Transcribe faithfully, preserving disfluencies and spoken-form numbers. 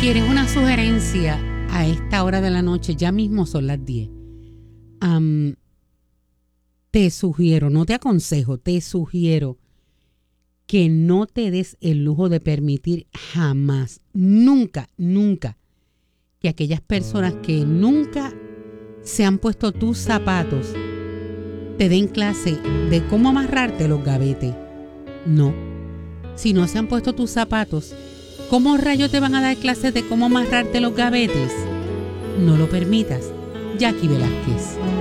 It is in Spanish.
¿Quieres una sugerencia a esta hora de la noche? Ya mismo son las diez. Um, te sugiero, no te aconsejo, te sugiero que no te des el lujo de permitir jamás, nunca, nunca, que aquellas personas que nunca se han puesto tus zapatos te den clase de cómo amarrarte los gavetes. No. Si no se han puesto tus zapatos, ¿cómo rayos te van a dar clases de cómo amarrarte los gavetes? No lo permitas. Jackie Velázquez.